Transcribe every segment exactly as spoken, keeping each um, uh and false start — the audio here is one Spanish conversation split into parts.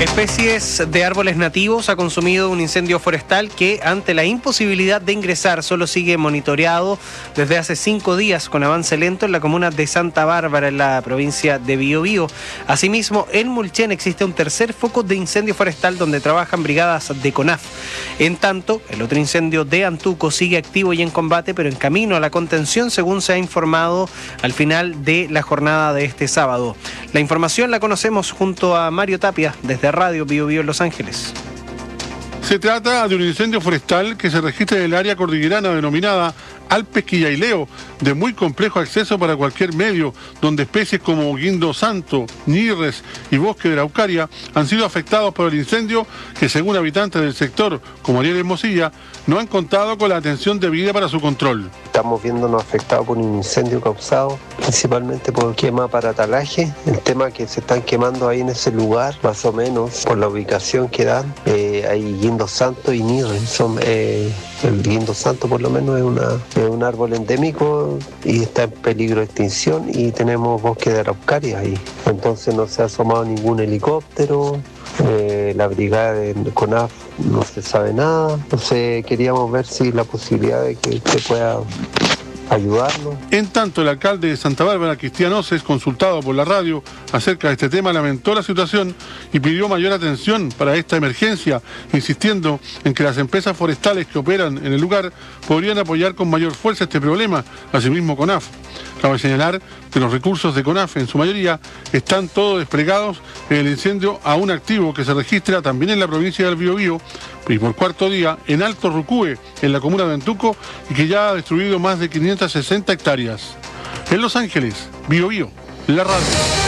Especies de árboles nativos ha consumido un incendio forestal que, ante la imposibilidad de ingresar, solo sigue monitoreado desde hace cinco días con avance lento en la comuna de Santa Bárbara, en la provincia de Biobío. Asimismo, en Mulchen existe un tercer foco de incendio forestal donde trabajan brigadas de CONAF. En tanto, el otro incendio de Antuco sigue activo y en combate, pero en camino a la contención, según se ha informado al final de la jornada de este sábado. La información la conocemos junto a Mario Tapia desde Radio Biobío en Los Ángeles. Se trata de un incendio forestal que se registra en el área cordillerana denominada Alpes Quillaileo, de muy complejo acceso para cualquier medio, donde especies como guindo santo, ñirres y bosque de araucaria han sido afectados por el incendio que, según habitantes del sector, como Ariel Hermosilla, no han contado con la atención debida para su control. Estamos viéndonos afectados por un incendio causado principalmente por quema para talaje. El tema que se están quemando ahí en ese lugar, más o menos, por la ubicación que dan, eh, hay guindo santo y ñirres. Son, eh, el guindo santo por lo menos es, una, es un árbol endémico y está en peligro de extinción, y tenemos bosque de araucaria ahí. Entonces no se ha asomado ningún helicóptero. Eh, la brigada de CONAF no se sabe nada. Entonces queríamos ver si la posibilidad de que se pueda ayudarnos. En tanto, el alcalde de Santa Bárbara, Cristian Oces, consultado por la radio acerca de este tema, lamentó la situación y pidió mayor atención para esta emergencia, insistiendo en que las empresas forestales que operan en el lugar podrían apoyar con mayor fuerza este problema, asimismo CONAF. Cabe señalar que los recursos de CONAF, en su mayoría, están todos desplegados en el incendio aún activo que se registra también en la provincia del Biobío y por cuarto día en Alto Rucúe, en la comuna de Antuco, y que ya ha destruido más de quinientas sesenta hectáreas. En Los Ángeles, Biobío, la radio.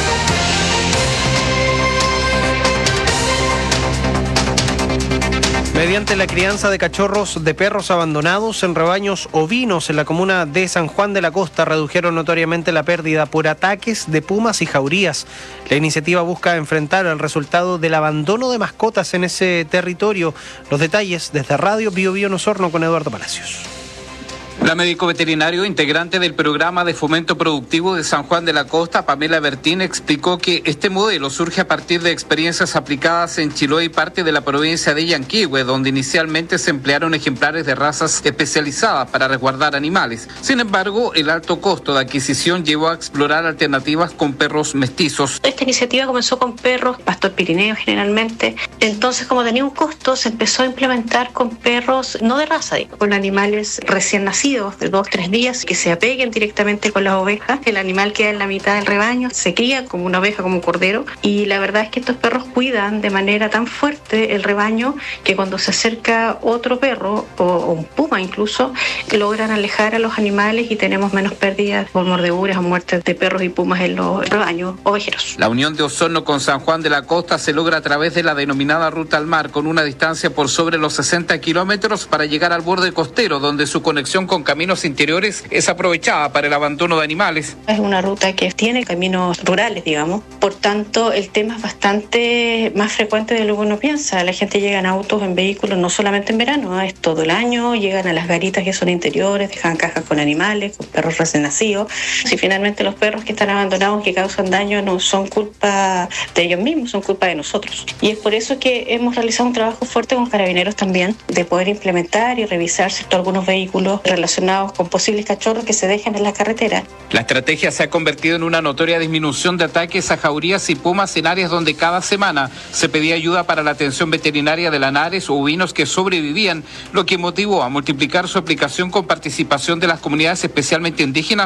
Mediante la crianza de cachorros de perros abandonados en rebaños ovinos en la comuna de San Juan de la Costa, redujeron notoriamente la pérdida por ataques de pumas y jaurías. La iniciativa busca enfrentar el resultado del abandono de mascotas en ese territorio. Los detalles desde Radio Biobío en Osorno con Eduardo Palacios. La médico veterinario integrante del programa de fomento productivo de San Juan de la Costa, Pamela Bertín, explicó que este modelo surge a partir de experiencias aplicadas en Chiloé y parte de la provincia de Yanquihue, donde inicialmente se emplearon ejemplares de razas especializadas para resguardar animales. Sin embargo, el alto costo de adquisición llevó a explorar alternativas con perros mestizos. Esta iniciativa comenzó con perros, pastor pirineo generalmente. Entonces, como tenía un costo, se empezó a implementar con perros no de raza, con animales recién nacidos de dos, tres días, que se apeguen directamente con las ovejas. El animal queda en la mitad del rebaño, se cría como una oveja, como un cordero, y la verdad es que estos perros cuidan de manera tan fuerte el rebaño que cuando se acerca otro perro, o, o un puma incluso, que logran alejar a los animales y tenemos menos pérdidas por mordeduras o muertes de perros y pumas en los rebaños ovejeros. La unión de Osorno con San Juan de la Costa se logra a través de la denominada Ruta al Mar, con una distancia por sobre los sesenta kilómetros para llegar al borde costero, donde su conexión con con caminos interiores es aprovechada para el abandono de animales. Es una ruta que tiene caminos rurales, digamos, por tanto el tema es bastante más frecuente de lo que uno piensa. La gente llega en autos, en vehículos, no solamente en verano, es todo el año, llegan a las garitas que son interiores, dejan cajas con animales, con perros recién nacidos. Si finalmente los perros que están abandonados, que causan daño, no son culpa de ellos mismos, son culpa de nosotros. Y es por eso que hemos realizado un trabajo fuerte con carabineros también, de poder implementar y revisar ¿cierto? algunos vehículos relacionados con posibles cachorros que se dejan en la carretera. La estrategia se ha convertido en una notoria disminución de ataques a jaurías y pumas en áreas donde cada semana se pedía ayuda para la atención veterinaria de lanares o ovinos que sobrevivían, lo que motivó a multiplicar su aplicación con participación de las comunidades especialmente indígenas